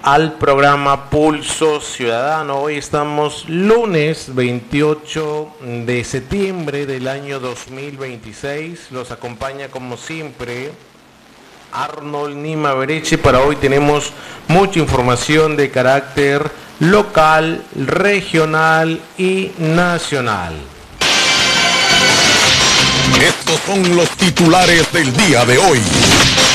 al programa Pulso Ciudadano. Hoy estamos lunes 28 de septiembre del año 2026. Los acompaña como siempre Arnold Nima Bereche. Para hoy tenemos mucha información de carácter local, regional y nacional. Estos son los titulares del día de hoy.